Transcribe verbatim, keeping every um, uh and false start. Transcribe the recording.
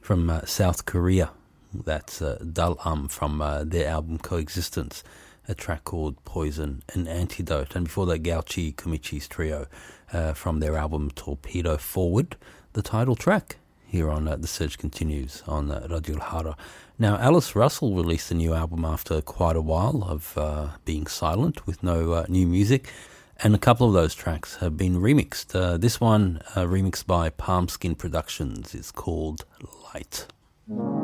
from uh, South Korea. That's uh, Dal-Um from uh, their album Coexistence, a track called Poison and Antidote. And before that, Gauchi Kumichi's trio uh, from their album Torpedo Forward, the title track here on uh, The Surge Continues on uh, Radio Lahara. Now, Alice Russell released a new album after quite a while of uh, being silent with no uh, new music. And a couple of those tracks have been remixed. Uh, this one, uh, remixed by Palm Skin Productions, is called Light.